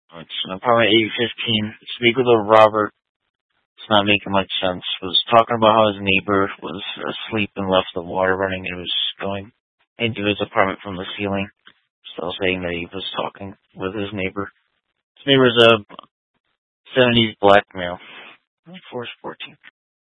It's apartment 815. Speak with a Robert. It's not making much sense. Was talking about how his neighbor was asleep and left the water running and was going into his apartment from the ceiling. Still saying that he was talking with his neighbor. His neighbor's a 70s black male. 414.